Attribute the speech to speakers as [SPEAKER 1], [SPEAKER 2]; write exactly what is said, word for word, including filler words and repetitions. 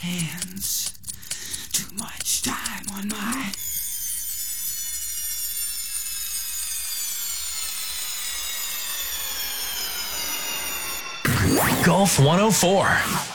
[SPEAKER 1] hands. Too much time on my...
[SPEAKER 2] Golf one oh four.